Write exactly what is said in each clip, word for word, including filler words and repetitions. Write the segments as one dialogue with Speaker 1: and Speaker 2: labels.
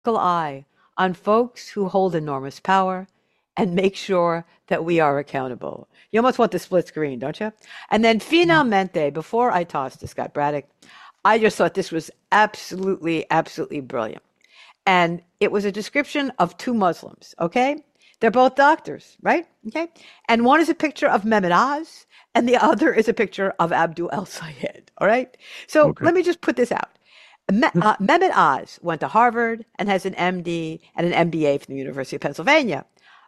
Speaker 1: eye on folks who hold enormous power and make sure that we are accountable. You almost want the split screen, don't you? And then
Speaker 2: Yeah.
Speaker 1: finalmente, before I toss to Scott Braddock, I just thought this was absolutely, absolutely brilliant. And it was a description of two Muslims, okay? They're both doctors, right? Okay. And one is a picture of Mehmet Oz, and the other is a picture of Abdul El Sayed, all right? So
Speaker 2: Okay.
Speaker 1: let me just put this out. Me- uh, Mehmet Oz went to Harvard and has an M D and an M B A from the University of Pennsylvania.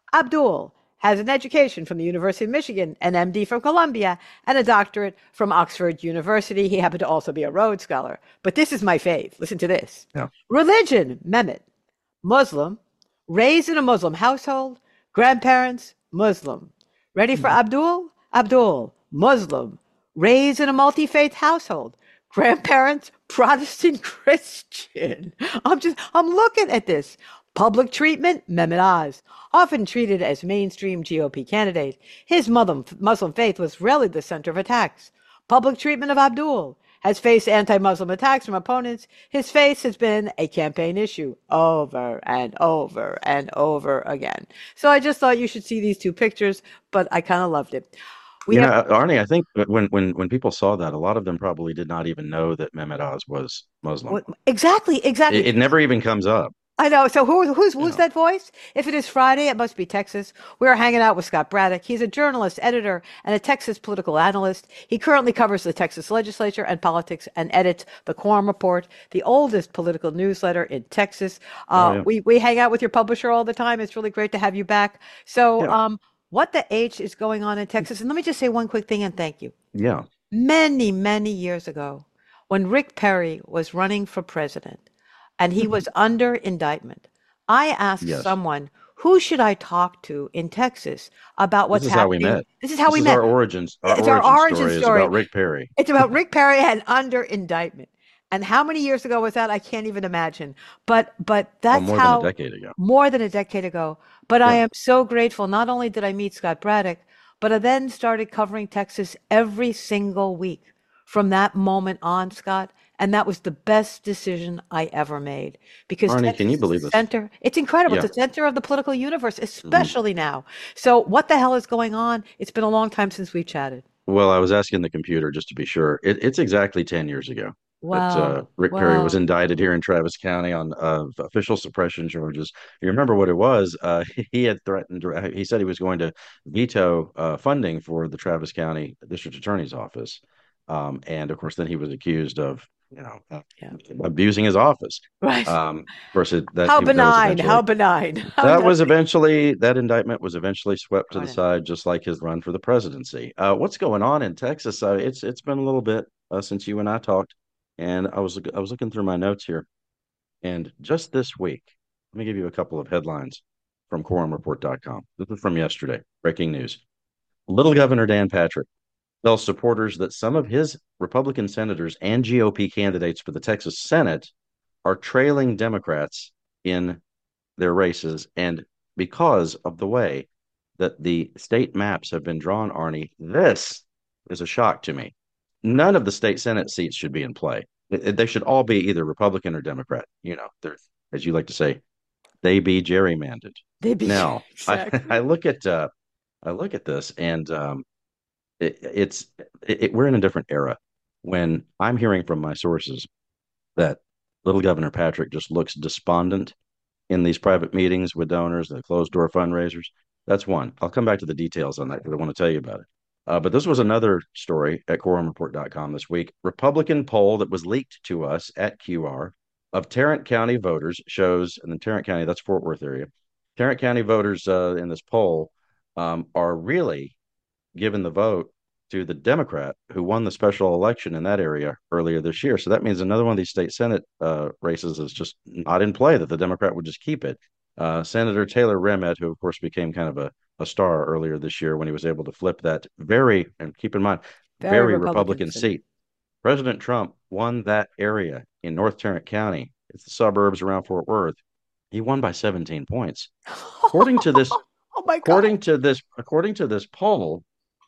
Speaker 1: Abdul has an education from the University of Michigan, an M D from Columbia, and a doctorate from Oxford University. He happened to also be a Rhodes Scholar. But this is my fave. Listen to this.
Speaker 2: Yeah.
Speaker 1: Religion, Mehmet, Muslim, raised in a Muslim household, grandparents, Muslim. Ready for
Speaker 2: Mhm.
Speaker 1: Abdul? Abdul, Muslim, raised in a multi faith household, grandparents, Protestant Christian. I'm just, I'm looking at this. Public treatment, Mehmet Oz, often treated as mainstream G O P candidate. His Muslim, Muslim faith was rarely the center of attacks. Public treatment of Abdul has faced anti-Muslim attacks from opponents. His face has been a campaign issue over and over and over again. So I just thought you should see these two pictures, but I kind of loved it. We
Speaker 2: You know,
Speaker 1: have
Speaker 2: Arnie, I think that when when when people saw that, a lot of them probably did not even know that Mehmet Oz was Muslim.
Speaker 1: what, exactly,
Speaker 2: It,
Speaker 1: exactly.
Speaker 2: it never even comes up,
Speaker 1: I know. So who, who's
Speaker 2: you
Speaker 1: who's
Speaker 2: know.
Speaker 1: that voice? If it is Friday, it must be Texas. We're hanging out with Scott Braddock. He's a journalist, editor, and a Texas political analyst. He currently covers the Texas legislature and politics and edits the Quorum Report, the oldest political newsletter in Texas.
Speaker 2: Oh
Speaker 1: Uh,
Speaker 2: yeah.
Speaker 1: we we hang out with your publisher all the time. It's really great to have you back. So,
Speaker 2: Yeah.
Speaker 1: um, what the H is going on in Texas? And let me just say one quick thing and thank you.
Speaker 2: Yeah.
Speaker 1: Many, many years ago, when Rick Perry was running for president and he
Speaker 2: Mhm.
Speaker 1: was under indictment, I asked
Speaker 2: Yes.
Speaker 1: someone, who should I talk to in Texas about
Speaker 2: This
Speaker 1: what's
Speaker 2: is how we
Speaker 1: happening?
Speaker 2: met.
Speaker 1: This is how
Speaker 2: This
Speaker 1: we
Speaker 2: is
Speaker 1: met.
Speaker 2: our origins. Our
Speaker 1: It's our
Speaker 2: origin
Speaker 1: origin
Speaker 2: story is
Speaker 1: story.
Speaker 2: about Rick Perry.
Speaker 1: It's about Rick Perry and under indictment. And how many years ago was that? I can't even imagine. But but
Speaker 2: Oh,
Speaker 1: that's
Speaker 2: more than a
Speaker 1: how
Speaker 2: decade ago.
Speaker 1: more than a decade ago. But I
Speaker 2: Yeah.
Speaker 1: am so grateful. Not only did I meet Scott Braddock, but I then started covering Texas every single week from that moment on, Scott. And that was the best decision I ever made because
Speaker 2: Arnie, can you
Speaker 1: Texas is the
Speaker 2: believe this?
Speaker 1: center. It's incredible. It's
Speaker 2: Yeah.
Speaker 1: the center of the political universe,
Speaker 2: Mhm.
Speaker 1: especially now. So, what the hell is going on? It's been a long time since we've chatted.
Speaker 2: Well, I was asking the computer just to be sure. It, it's exactly ten years ago that uh,
Speaker 1: Wow.
Speaker 2: Rick Perry was
Speaker 1: Wow.
Speaker 2: indicted here in Travis County on uh, official suppression charges. You remember what it was? Uh, he had threatened, he said he was going to veto uh, funding for the Travis County District Attorney's Office. Um, and of course, then he was accused of, you know, uh,
Speaker 1: Yeah.
Speaker 2: abusing his office.
Speaker 1: Right.
Speaker 2: Um, of course, it, that
Speaker 1: How
Speaker 2: that was
Speaker 1: benign. How
Speaker 2: eventually
Speaker 1: benign. How
Speaker 2: that was
Speaker 1: nothing.
Speaker 2: eventually that indictment was eventually swept to the
Speaker 1: Thrown out.
Speaker 2: side, just like his run for the presidency. Uh, what's going on in Texas? Uh, it's it's been a little bit uh, since you and I talked, and I was I was looking through my notes here, and just this week, let me give you a couple of headlines from quorum report dot com. This is from yesterday. Breaking news: Little Governor Dan Patrick tells supporters that some of his Republican senators and G O P candidates for the Texas Senate are trailing Democrats in their races. And because of the way that the state maps have been drawn, Arnie, this is a shock to me. None of the state Senate seats should be in play. They should all be either Republican or Democrat. You know, they're, as you like to say, they be gerrymandered.
Speaker 1: They be
Speaker 2: Now, I, I
Speaker 1: exactly.
Speaker 2: look at uh, I look at this, and um, it, it's it, we're in a different era. When I'm hearing from my sources that little Governor Patrick just looks despondent in these private meetings with donors, the closed door fundraisers. That's one. I'll come back to the details on that because I want to tell you about it. Uh, but this was another story at quorum report dot com this week. Republican poll that was leaked to us at Q R of Tarrant County voters shows, and then Tarrant County, that's Fort Worth area. Tarrant County voters uh, in this poll um, are really given the vote to the Democrat who won the special election in that area earlier this year. So that means another one of these state Senate uh, races is just not in play, that the Democrat would just keep it. Uh, Senator Taylor Remet, who of course became kind of a, a star earlier this year when he was able to flip that very, and keep in mind,
Speaker 1: Very
Speaker 2: very
Speaker 1: Republican
Speaker 2: Republican
Speaker 1: city.
Speaker 2: seat. President Trump won that area in North Tarrant County. It's the suburbs around Fort Worth. He won by seventeen points. According to this,
Speaker 1: Oh my God.
Speaker 2: according to this, according to this poll,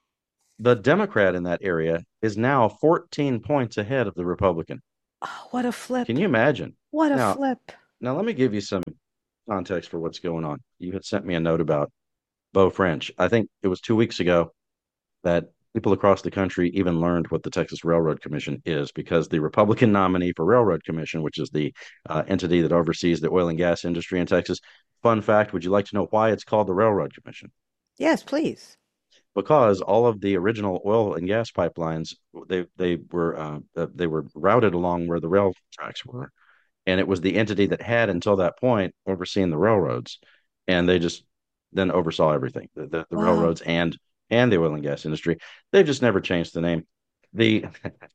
Speaker 2: the Democrat in that area is now fourteen points ahead of the Republican.
Speaker 1: Oh, what a flip.
Speaker 2: Can you imagine?
Speaker 1: What a
Speaker 2: Now,
Speaker 1: flip.
Speaker 2: now let me give you some context for what's going on. You had sent me a note about Beau French. I think it was two weeks ago that people across the country even learned what the Texas Railroad Commission is because the Republican nominee for Railroad Commission, which is the uh, entity that oversees the oil and gas industry in Texas. Fun fact, would you like to know why it's called the Railroad Commission?
Speaker 1: Yes, please.
Speaker 2: Because all of the original oil and gas pipelines they they were uh, uh, they were routed along where the rail tracks were, and it was the entity that had until that point overseen the railroads, and they just then oversaw everything the, the, the
Speaker 1: Wow.
Speaker 2: railroads and and the oil and gas industry. They've just never changed the name. The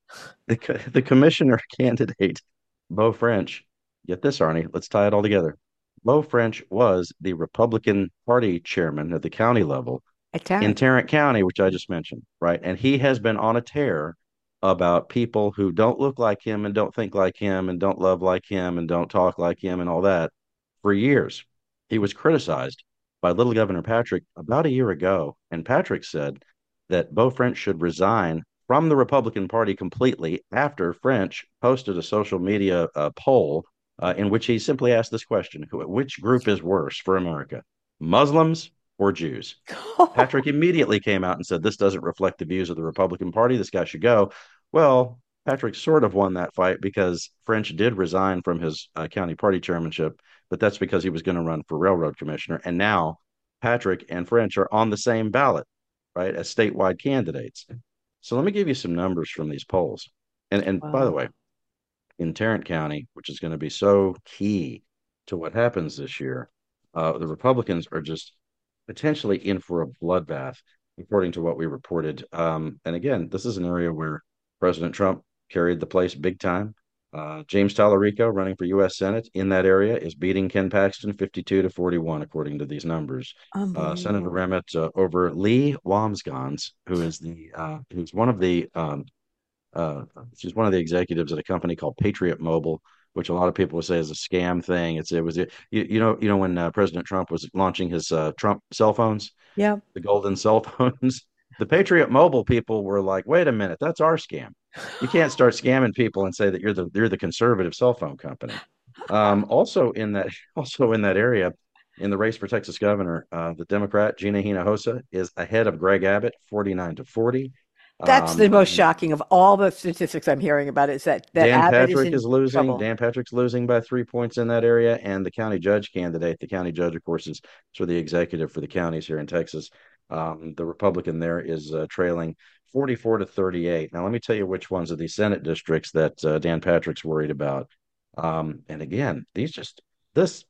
Speaker 2: the the commissioner candidate, Beau French. Get this, Arnie. Let's tie it all together. Beau French was the Republican Party chairman at the county level
Speaker 1: At
Speaker 2: in
Speaker 1: Tarrant.
Speaker 2: Tarrant County, which I just mentioned, right? And he has been on a tear about people who don't look like him and don't think like him and don't love like him and don't talk like him and all that for years. He was criticized by Little Governor Patrick about a year ago, and Patrick said that Beau French should resign from the Republican Party completely after French posted a social media uh, poll uh, in which he simply asked this question: which group is worse for America, Muslims or Jews? Patrick immediately came out and said, this doesn't reflect the views of the Republican Party. This guy should go. Well, Patrick sort of won that fight because French did resign from his uh, county party chairmanship, but that's because he was going to run for railroad commissioner. And now Patrick and French are on the same ballot, right, as statewide candidates. So let me give you some numbers from these polls. And, and by the way,
Speaker 1: Wow.
Speaker 2: in Tarrant County, which is going to be so key to what happens this year, uh, the Republicans are just potentially in for a bloodbath, according to what we reported. Um, and again, this is an area where President Trump carried the place big time. Uh, James Tallarico, running for U S. Senate in that area, is beating Ken Paxton fifty-two to forty-one, according to these numbers. Uh, Senator
Speaker 1: Unbelievable.
Speaker 2: Remitt uh, over Lee Wamsgans, who is the uh, who's one of the um, uh, she's one of the executives at a company called Patriot Mobile, which a lot of people would say is a scam thing. It's it was you, you know you know when uh, President Trump was launching his uh, Trump cell phones,
Speaker 1: Yep.
Speaker 2: the golden cell phones, the Patriot Mobile people were like, wait a minute, that's our scam. You can't start scamming people and say that you're the you're the conservative cell phone company. Um, also in that also in that area. In the race for Texas governor, uh, the Democrat Gina Hinojosa is ahead of Greg Abbott, forty-nine to forty.
Speaker 1: That's
Speaker 2: Um,
Speaker 1: the most shocking of all the statistics I'm hearing about is that that
Speaker 2: Dan
Speaker 1: Abbott is
Speaker 2: Patrick
Speaker 1: in
Speaker 2: is losing.
Speaker 1: trouble.
Speaker 2: Dan Patrick's losing by three points in that area, and the county judge candidate, the county judge, of course, is sort of the executive for the counties here in Texas. Um, the Republican there is uh, trailing forty-four to thirty-eight. Now, let me tell you which ones of these Senate districts that uh, Dan Patrick's worried about. Um, and again, these just this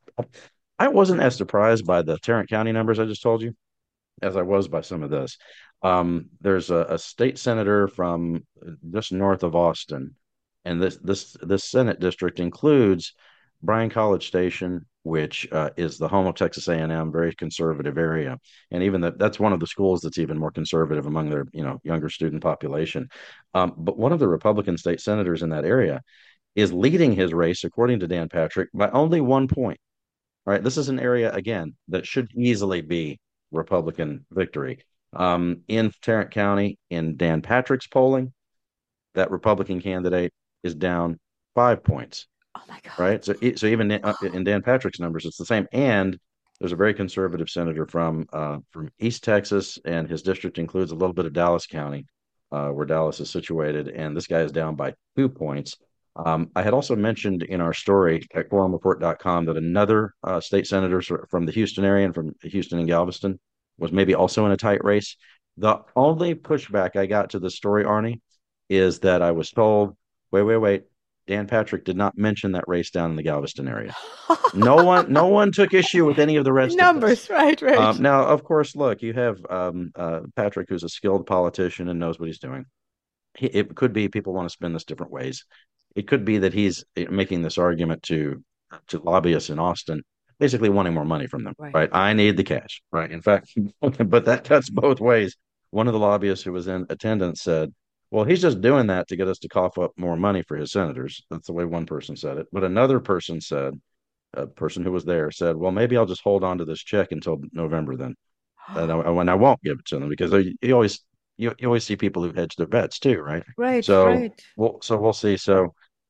Speaker 2: I wasn't as surprised by the Tarrant County numbers I just told you as I was by some of this. Um, there's a, a state senator from just north of Austin, and this this this Senate district includes Bryan College Station, which uh, is the home of Texas A and M, very conservative area, and even that that's one of the schools that's even more conservative among their you know younger student population. Um, but one of the Republican state senators in that area is leading his race, according to Dan Patrick, by only one point. All right, this is an area again that should easily be Republican victory. Um, in Tarrant County, in Dan Patrick's polling, that Republican candidate is down five points.
Speaker 1: Oh my God.
Speaker 2: Right, so so even in, uh, in Dan Patrick's numbers, it's the same. And there's a very conservative senator from uh, from East Texas, and his district includes a little bit of Dallas County, uh, where Dallas is situated, and this guy is down by two points. Um, I had also mentioned in our story at quorum report dot com that another uh, state senator from the Houston area and from Houston and Galveston was maybe also in a tight race. The only pushback I got to the story, Arnie, is that I was told, wait, wait, wait, Dan Patrick did not mention that race down in the Galveston area. No one, no one took issue with any of the rest of this.
Speaker 1: Numbers, right, right.
Speaker 2: Um, now, of course, look, you have um, uh, Patrick, who's a skilled politician and knows what he's doing. He, it could be people want to spin this different ways. It could be that he's making this argument to to lobbyists in Austin, basically wanting more money from them.
Speaker 1: Right.
Speaker 2: Right? I need the cash. Right? In fact, but that cuts both ways. One of the lobbyists who was in attendance said, "Well, he's just doing that to get us to cough up more money for his senators." That's the way one person said it. But another person said, a person who was there said, "Well, maybe I'll just hold on to this check until November then, and I, when I won't give it to them because they, you always you, you always see people who hedge their bets too, right?"
Speaker 1: Right,
Speaker 2: So
Speaker 1: right.
Speaker 2: we'll so we'll see. So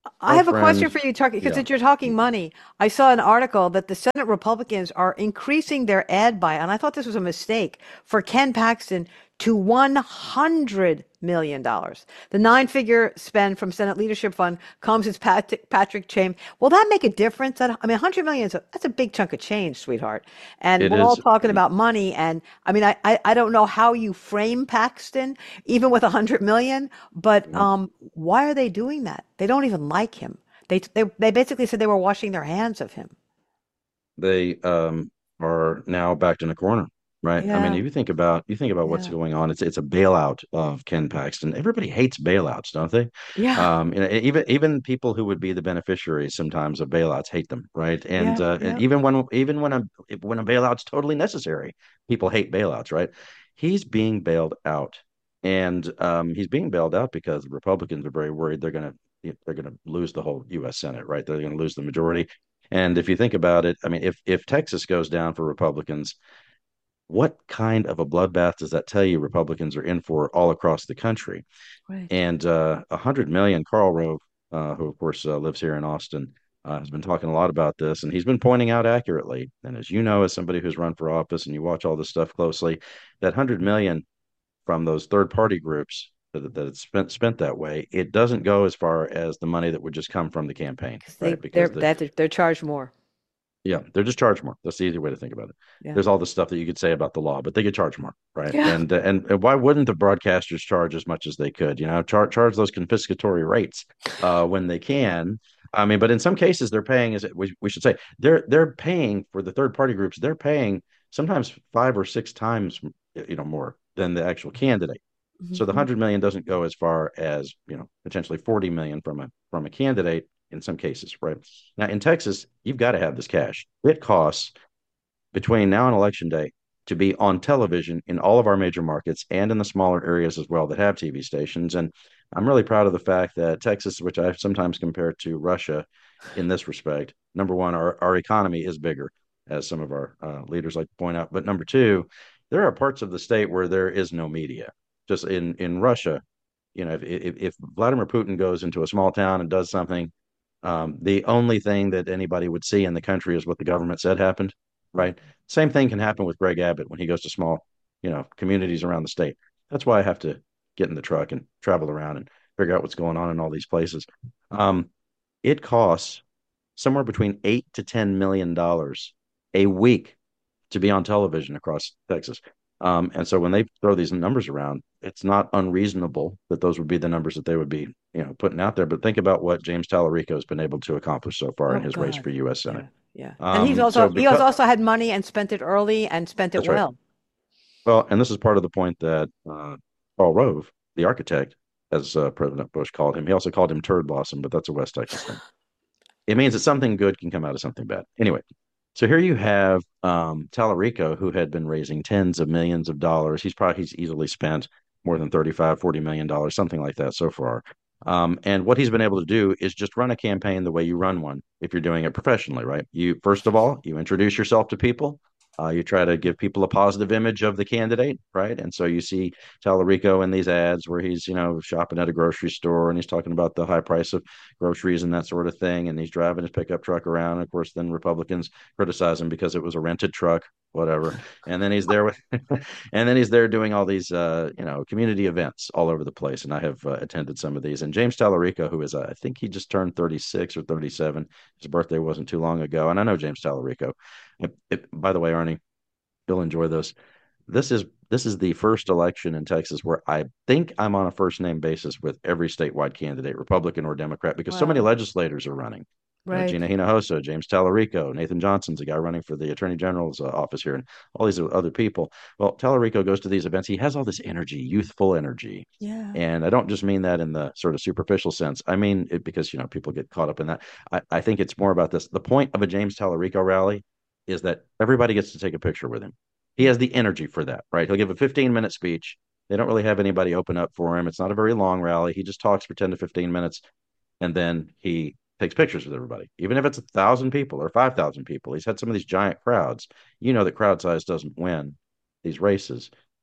Speaker 1: I
Speaker 2: Our
Speaker 1: have a question
Speaker 2: friend,
Speaker 1: for you, Tucker, because
Speaker 2: yeah,
Speaker 1: since you're talking money, I saw an article that the Senate Republicans are increasing their ad buy, and I thought this was a mistake, for Ken Paxton to one hundred million dollars. The nine-figure spend from Senate Leadership Fund comes as Pat Patrick Chame. Will that make a difference? That, I mean, one hundred million is a, that's a big chunk of change, sweetheart. And
Speaker 2: it
Speaker 1: we're all
Speaker 2: is.
Speaker 1: talking about money, and I mean, I, I, I don't know how you frame Paxton, even with one hundred million, but um, why are they doing that? They don't even like him. They, they, they basically said they were washing their hands of him.
Speaker 2: They um, are now backed in a corner, right? I mean,
Speaker 1: Yeah,
Speaker 2: if you think about you think about what's
Speaker 1: yeah,
Speaker 2: going on, it's it's a bailout of Ken Paxton. Everybody hates bailouts, don't they?
Speaker 1: yeah,
Speaker 2: Um, you know, even even people who would be the beneficiaries sometimes of bailouts hate them, right? And
Speaker 1: yeah,
Speaker 2: uh, and
Speaker 1: yeah.
Speaker 2: even when even when a when a bailout's totally necessary, people hate bailouts, right? He's being bailed out, and um, he's being bailed out because the Republicans are very worried they're going to they're going to lose the whole U S. Senate, right? They're going to lose the majority. And if you think about it, I mean, if if Texas goes down for Republicans, what kind of a bloodbath does that tell you Republicans are in for all across the country?
Speaker 1: Right.
Speaker 2: And uh, a hundred million, Karl Rove, uh, who of course uh, lives here in Austin, uh, has been talking a lot about this, and he's been pointing out accurately. And as you know, as somebody who's run for office and you watch all this stuff closely, that hundred million from those third party groups that, that it's spent spent that way, it doesn't go as far as the money that would just come from the campaign,
Speaker 1: Because they
Speaker 2: right?
Speaker 1: they're
Speaker 2: Because the
Speaker 1: that they're charged more.
Speaker 2: yeah, they're just charged more. That's the easy way to think about it.
Speaker 1: Yeah.
Speaker 2: There's all the stuff that you could say about the law, but they get charged more, right?
Speaker 1: Yeah.
Speaker 2: And uh, and, and why wouldn't the broadcasters charge as much as they could? You know, charge charge those confiscatory rates uh, when they can. I mean, but in some cases they're paying, as we, we should say, they're they're paying for the third party groups. They're paying sometimes five or six times, you know, more than the actual candidate. So the
Speaker 1: Mhm.
Speaker 2: hundred million doesn't go as far as, you know, potentially forty million from a from a candidate in some cases, right? Now in Texas, you've got to have this cash. It costs between now and election day to be on television in all of our major markets and in the smaller areas as well that have T V stations. And I'm really proud of the fact that Texas, which I sometimes compare to Russia in this respect, number one, our, our economy is bigger, as some of our uh, leaders like to point out. But number two, there are parts of the state where there is no media. Just in, in Russia, you know, if, if, if Vladimir Putin goes into a small town and does something, um, the only thing that anybody would see in the country is what the government said happened, right? Same thing can happen with Greg Abbott when he goes to small, you know, communities around the state. That's why I have to get in the truck and travel around and figure out what's going on in all these places. Um, it costs somewhere between eight to ten million dollars a week to be on television across Texas. Um, and so when they throw these numbers around, it's not unreasonable that those would be the numbers that they would be, you know, putting out there. But think about what James Tallarico has been able to accomplish so far in
Speaker 1: Oh
Speaker 2: his race
Speaker 1: God.
Speaker 2: for U S. Senate.
Speaker 1: Yeah. Yeah. And he's
Speaker 2: Um,
Speaker 1: also
Speaker 2: so
Speaker 1: he has
Speaker 2: because
Speaker 1: also had money and spent it early and spent it
Speaker 2: that's right.
Speaker 1: well.
Speaker 2: Well, and this is part of the point that uh, Paul Rove, the architect, as uh, President Bush called him, he also called him Turd Blossom, but that's a West Texas thing. It means that something good can come out of something bad. Anyway, so here you have um, Tallarico, who had been raising tens of millions of dollars. He's probably he's easily spent more than thirty-five, forty million dollars, something like that so far. Um, and what he's been able to do is just run a campaign the way you run one if you're doing it professionally, right? You first of all, you introduce yourself to people. Uh, you try to give people a positive image of the candidate, right? And so you see Tallarico in these ads where he's, you know, shopping at a grocery store and he's talking about the high price of groceries and that sort of thing. And he's driving his pickup truck around. And of course, then Republicans criticize him because it was a rented truck, whatever. And then he's there with, and then he's there doing all these, uh, you know, community events all over the place. And I have uh, attended some of these. And James Tallarico, who is, uh, I think he just turned thirty-six or thirty-seven. His birthday wasn't too long ago. And I know James Tallarico. It, it, by the way, Arnie, you'll enjoy this. This is this is the first election in Texas where I think I'm on a first name basis with every statewide candidate, Republican or Democrat, because so many
Speaker 1: Wow.
Speaker 2: legislators are running. You know,
Speaker 1: Right.
Speaker 2: Gina Hinojosa, James Tallarico, Nathan Johnson's a guy running for the Attorney General's uh, office here, and all these other people. Well, Tallarico goes to these events. He has all this energy, youthful energy.
Speaker 1: Yeah.
Speaker 2: And I don't just mean that in the sort of superficial sense. I mean it because, you know, people get caught up in that. I, I think it's more about this. The point of a James Tallarico rally is that everybody gets to take a picture with him. He has the energy for that, right? He'll give a fifteen minute speech. They don't really have anybody open up for him. It's not a very long rally. He just talks for ten to fifteen minutes and then he takes pictures with everybody. Even if it's a thousand people or five thousand people, he's had some of these giant crowds. You know that crowd size doesn't win these races.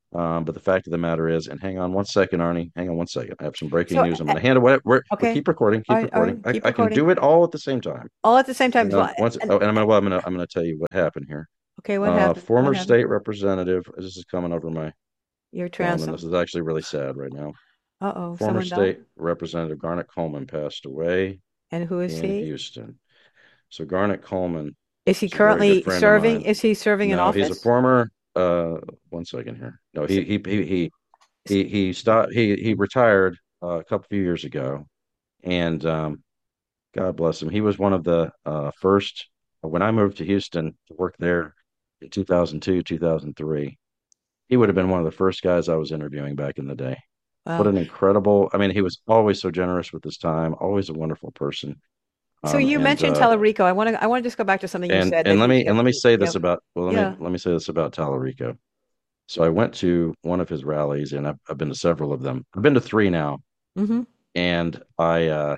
Speaker 2: Um, but the fact of the matter is, and hang on one second, Arnie, hang on one second. I have some breaking
Speaker 1: So,
Speaker 2: news. I'm
Speaker 1: uh,
Speaker 2: going to handle it. We're, we're
Speaker 1: okay.
Speaker 2: keep recording,
Speaker 1: All
Speaker 2: keep
Speaker 1: right, all
Speaker 2: recording.
Speaker 1: right.
Speaker 2: I,
Speaker 1: Keep
Speaker 2: I can
Speaker 1: recording.
Speaker 2: do it all at the same time.
Speaker 1: All at the same time.
Speaker 2: Hang on
Speaker 1: Well,
Speaker 2: once.
Speaker 1: and,
Speaker 2: Oh, and I'm gonna, well, I'm gonna, I'm gonna tell you what happened here.
Speaker 1: okay, what
Speaker 2: Uh,
Speaker 1: happened? What
Speaker 2: former
Speaker 1: happened?
Speaker 2: state representative. This is coming over my
Speaker 1: Your
Speaker 2: phone, and this
Speaker 1: transom.
Speaker 2: is actually really sad right now.
Speaker 1: Uh-oh,
Speaker 2: Former
Speaker 1: someone died?
Speaker 2: state representative Garnet Coleman passed away
Speaker 1: And who is
Speaker 2: in
Speaker 1: he?
Speaker 2: Houston. So Garnet Coleman
Speaker 1: Is he
Speaker 2: was a very good
Speaker 1: currently
Speaker 2: friend of
Speaker 1: serving?
Speaker 2: mine.
Speaker 1: Is he serving in
Speaker 2: No, he's a
Speaker 1: office?
Speaker 2: former. Uh, one second here. No,
Speaker 1: S-
Speaker 2: he he he he
Speaker 1: s-
Speaker 2: he he stopped. He he retired uh, a couple few years ago, and um, God bless him. He was one of the uh, first when I moved to Houston to work there in two thousand two, two thousand three. He would have been one of the first guys I was interviewing back in the day. What
Speaker 1: Wow.
Speaker 2: an incredible, I mean, he was always so generous with his time, always a wonderful person.
Speaker 1: So
Speaker 2: Um,
Speaker 1: you
Speaker 2: and
Speaker 1: mentioned
Speaker 2: uh,
Speaker 1: Tellerico. I want to I want to just go back to something you
Speaker 2: and
Speaker 1: said
Speaker 2: and
Speaker 1: that
Speaker 2: let
Speaker 1: he
Speaker 2: me and
Speaker 1: kept
Speaker 2: let me
Speaker 1: he,
Speaker 2: say
Speaker 1: yeah.
Speaker 2: this about well, let me
Speaker 1: Yeah.
Speaker 2: let me say this about Tallarico. So I went to one of his rallies, and I've, I've been to several of them. I've been to three now,
Speaker 1: Mm-hmm.
Speaker 2: and I uh,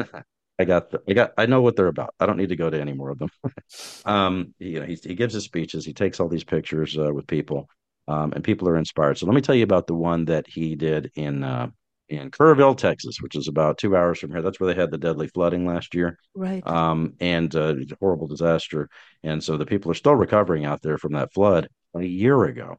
Speaker 2: I got the, I got I know what they're about. I don't need to go to any more of them. Um, you know, he, he gives his speeches, he takes all these pictures uh, with people, um, and people are inspired. So let me tell you about the one that he did in uh, in Kerrville, Texas, which is about two hours from here. That's where they had the deadly flooding last year,
Speaker 1: Right.
Speaker 2: um, and uh, it's a horrible disaster. And so the people are still recovering out there from that flood. A year ago,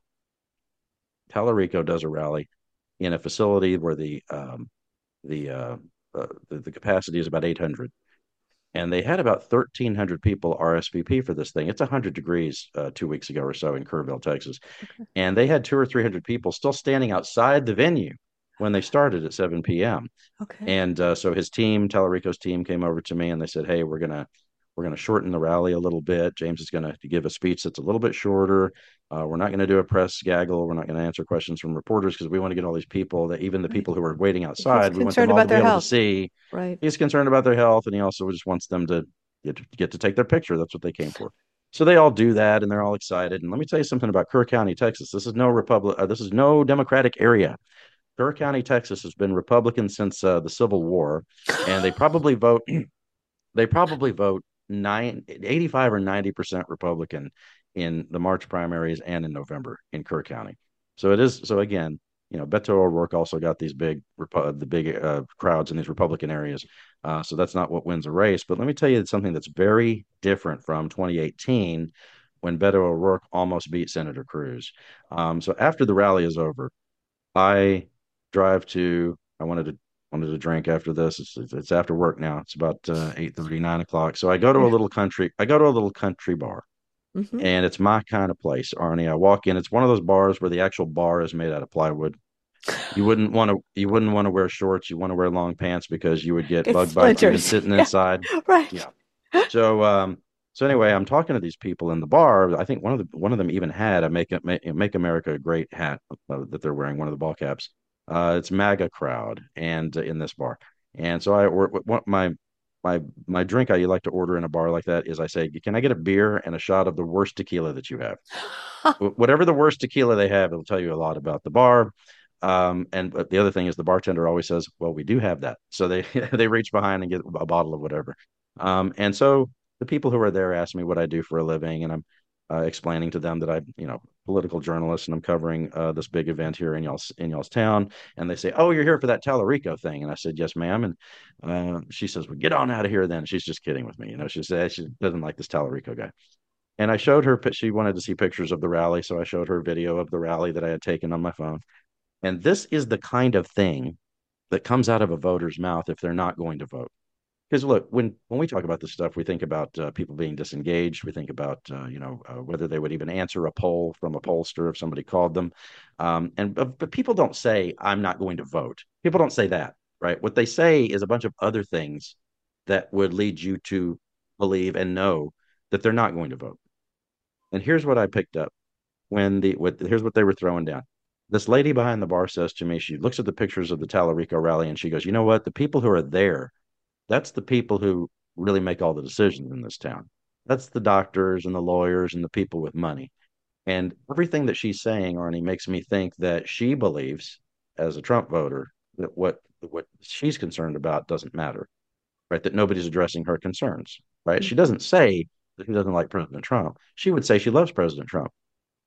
Speaker 2: Tallarico does a rally in a facility where the um, the, uh, uh, the the capacity is about eight hundred, and they had about thirteen hundred people R S V P for this thing. It's one hundred degrees uh, two weeks ago or so in Kerrville, Texas,
Speaker 1: Okay.
Speaker 2: and they had two or three hundred people still standing outside the venue when they started at seven p m.
Speaker 1: Okay.
Speaker 2: And uh, so his team, Tallarico's team, came over to me and they said, "Hey, we're gonna we're gonna shorten the rally a little bit. James is gonna give a speech that's a little bit shorter. Uh, we're not going to do a press gaggle. We're not going to answer questions from reporters because we want to get all these people that even the
Speaker 1: Right.
Speaker 2: people who are waiting
Speaker 1: He's
Speaker 2: outside, we want them
Speaker 1: concerned
Speaker 2: all to
Speaker 1: about
Speaker 2: be
Speaker 1: their
Speaker 2: able to
Speaker 1: health.
Speaker 2: see."
Speaker 1: Right.
Speaker 2: He's concerned about their health, and he also just wants them to get to, get to take their picture. That's what they came for. So they all do that, and they're all excited. And let me tell you something about Kerr County, Texas. This is no Republic. Uh, this is no Democratic area. Kerr County, Texas, has been Republican since uh, the Civil War, and they probably vote. They probably vote nine, eighty-five or ninety percent Republican in the March primaries and in November in Kerr County. So it is. So again, you know, Beto O'Rourke also got these big, the big uh, crowds in these Republican areas. Uh, so that's not what wins a race. But let me tell you it's something that's very different from twenty eighteen when Beto O'Rourke almost beat Senator Cruz. Um, so after the rally is over, I drive to. I wanted to wanted to drink after this. It's, it's, it's after work now. It's about uh, eight thirty, nine o'clock. So I go to a
Speaker 1: Yeah.
Speaker 2: little country. I go to a little country bar,
Speaker 1: Mm-hmm.
Speaker 2: and it's my kind of place, Arnie. I walk in. It's one of those bars where the actual bar is made out of plywood. You wouldn't want to. You wouldn't want to wear shorts. You want to wear long pants because you would get
Speaker 1: It's
Speaker 2: bug bites even
Speaker 1: splinters.
Speaker 2: sitting
Speaker 1: Yeah.
Speaker 2: inside.
Speaker 1: Right.
Speaker 2: Yeah. So um. So anyway, I'm talking to these people in the bar. I think one of the one of them even had a "Make Make, Make America Great" hat uh, that they're wearing, one of the ball caps. Uh, it's MAGA crowd, and uh, in this bar, and so I or what my my my drink I like to order in a bar like that is I say, "Can I get a beer and a shot of the worst tequila that you have?" Whatever the worst tequila they have, it'll tell you a lot about the bar. Um, and but the other thing is the bartender always says, "Well, we do have that." So they they reach behind and get a bottle of whatever. Um, and so the people who are there ask me what I do for a living, and I'm uh, explaining to them that I'm, you know, political journalist and I'm covering uh, this big event here in y'all's in y'all's town. And they say, "Oh, you're here for that Tallarico thing?" And I said, "Yes, ma'am." And uh, she says, "Well, get on out of here then." She's just kidding with me, you know. She said she doesn't like this Tallarico guy. And I showed her, she wanted to see pictures of the rally. So I showed her video of the rally that I had taken on my phone. And this is the kind of thing that comes out of a voter's mouth if they're not going to vote. Because look, when when we talk about this stuff, we think about uh, people being disengaged. We think about uh, you know uh, whether they would even answer a poll from a pollster if somebody called them. Um, and but, but people don't say I'm not going to vote. People don't say that, right? What they say is a bunch of other things that would lead you to believe and know that they're not going to vote. And here's what I picked up when the what here's what they were throwing down. This lady behind the bar says to me, she looks at the pictures of the Tallarico rally and she goes, "You know what? The people who are there, that's the people who really make all the decisions in this town. That's the doctors and the lawyers and the people with money." And everything that she's saying, Arnie, makes me think that she believes, as a Trump voter, that what what she's concerned about doesn't matter, right? That nobody's addressing her concerns, right? She
Speaker 1: Mhm.
Speaker 2: doesn't say that she doesn't like President Trump. She would say she loves President Trump.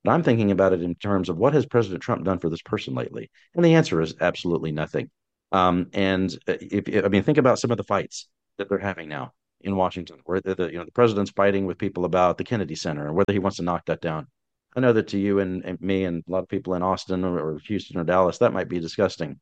Speaker 2: But I'm thinking about it in terms of what has President Trump done for this person lately? And the answer is absolutely nothing. Um, and uh, if, I mean, think about some of the fights that they're having now in Washington, where the, the you know the president's fighting with people about the Kennedy Center and whether he wants to knock that down. I know that to you and, and me and a lot of people in Austin or, or Houston or Dallas, that might be disgusting.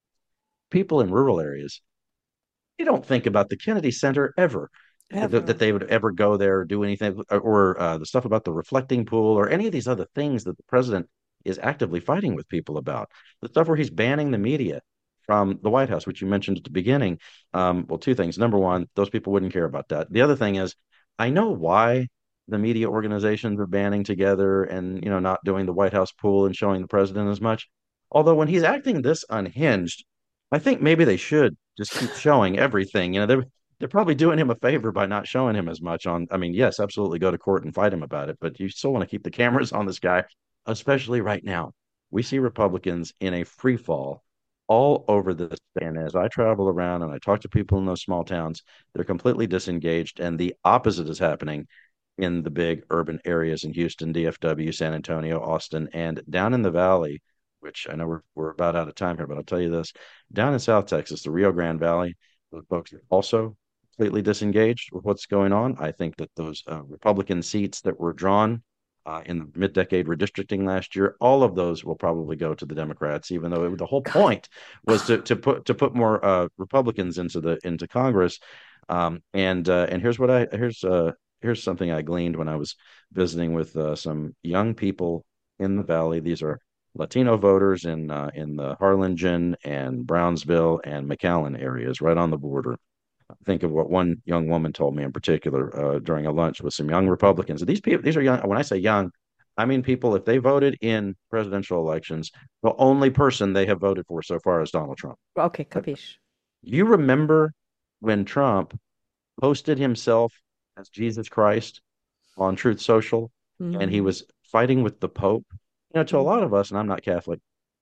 Speaker 2: People in rural areas, you don't think about the Kennedy Center ever, that, that
Speaker 1: Ever.
Speaker 2: they would ever go there or do anything, or, or uh, the stuff about the reflecting pool or any of these other things that the president is actively fighting with people about. The stuff where he's banning the media from the White House, which you mentioned at the beginning. Um, well, two things. Number one, those people wouldn't care about that. The other thing is, I know why the media organizations are banding together and you know not doing the White House pool and showing the president as much. Although when he's acting this unhinged, I think maybe they should just keep showing everything. You know, they're they're probably doing him a favor by not showing him as much on. I mean, yes, absolutely go to court and fight him about it, but you still want to keep the cameras on this guy, especially right now. We see Republicans in a free fall all over this. And as I travel around and I talk to people in those small towns, they're completely disengaged. And the opposite is happening in the big urban areas in Houston, D F W, San Antonio, Austin, and down in the valley, which I know we're, we're about out of time here, but I'll tell you this down in South Texas, the Rio Grande Valley, those folks are also completely disengaged with what's going on. I think that those uh, Republican seats that were drawn uh, in the mid-decade redistricting last year, all of those will probably go to the Democrats, even though it, the whole
Speaker 1: God.
Speaker 2: point was to to put to put more uh, Republicans into the into Congress. Um, and uh, and here's what I here's uh, here's something I gleaned when I was visiting with uh, some young people in the valley. These are Latino voters in uh, in the Harlingen and Brownsville and McAllen areas, right on the border. Think of what one young woman told me in particular uh, during a lunch with some young Republicans. These people, these are young. When I say young, I mean people. If they voted in presidential elections, the only person they have voted for so far is Donald Trump.
Speaker 1: Okay,
Speaker 2: But
Speaker 1: capiche.
Speaker 2: you remember when Trump posted himself as Jesus Christ on Truth Social, and he
Speaker 1: Mm-hmm.
Speaker 2: was fighting with the Pope? You know, to a lot of us, and I'm not Catholic.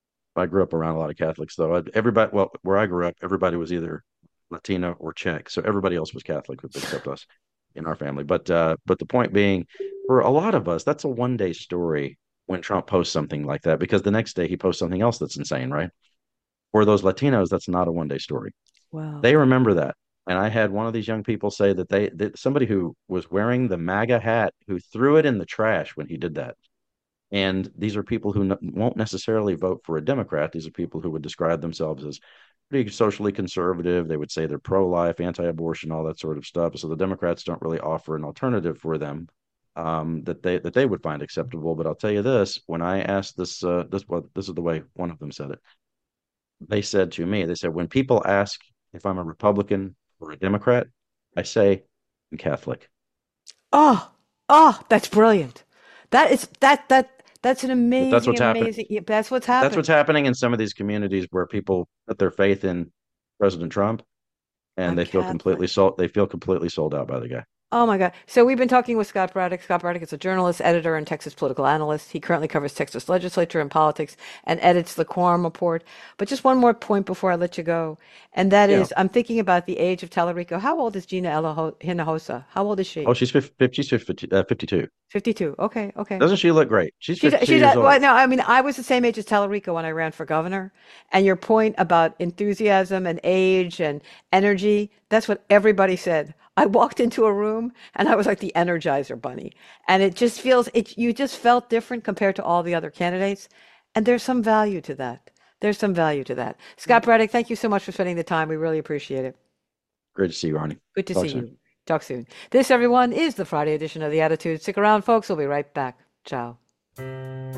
Speaker 2: I grew up around a lot of Catholics, though. Everybody, well, where I grew up, everybody was either Latino or Czech, so everybody else was Catholic except us in our family. But uh, but the point being, for a lot of us, that's a one day story when Trump posts something like that, because the next day he posts something else that's insane, right? For those Latinos, that's not a one day story.
Speaker 1: Wow.
Speaker 2: They remember that. And I had one of these young people say that they that somebody who was wearing the MAGA hat who threw it in the trash when he did that. And these are people who n- won't necessarily vote for a Democrat. These are people who would describe themselves as pretty socially conservative. They would say they're pro-life, anti-abortion, all that sort of stuff. So the Democrats don't really offer an alternative for them um, that they that they would find acceptable. But I'll tell you this: when I asked this, uh, this what this is the way one of them said it. They said to me, they said, when people ask if I'm a Republican or a Democrat, I say I'm Catholic.
Speaker 1: Oh, oh, that's brilliant. That is that that that's an
Speaker 2: But that's
Speaker 1: amazing,
Speaker 2: what's happened.
Speaker 1: amazing. Yeah, that's what's
Speaker 2: That's
Speaker 1: happened.
Speaker 2: what's happening in some of these communities where people put their faith in President Trump and
Speaker 1: I'm
Speaker 2: they feel completely
Speaker 1: Catholic.
Speaker 2: sold. They feel completely sold out by the guy.
Speaker 1: Oh my God. So we've been talking with Scott Braddock. Scott Braddock is a journalist, editor, and Texas political analyst. He currently covers Texas legislature and politics and edits the Quorum Report. But just one more point before I let you go, and that
Speaker 2: Yeah.
Speaker 1: is I'm thinking about the age of Tallarico. How old is Gina Elaho- Hinojosa? How old is
Speaker 2: Oh,
Speaker 1: she?
Speaker 2: she's fifty, she's fifty, uh, fifty-two.
Speaker 1: fifty-two. Okay, okay.
Speaker 2: Doesn't she look great? She's
Speaker 1: She's
Speaker 2: fifty-two
Speaker 1: she's
Speaker 2: years
Speaker 1: at,
Speaker 2: old.
Speaker 1: well, no, I mean I was the same age as Tallarico when I ran for governor, and your point about enthusiasm and age and energy, that's what everybody said. I walked into a room and I was like the Energizer Bunny, and it just feels it you just felt different compared to all the other candidates, and there's some value to that. There's some value to that. Scott Braddock, thank you so much for spending the time. We really appreciate it.
Speaker 2: Great to see you, Arnie.
Speaker 1: Good to see
Speaker 2: Talk soon.
Speaker 1: you. Talk soon. This, everyone, is the Friday edition of The Attitude. Stick around, folks. We'll be right back. Ciao.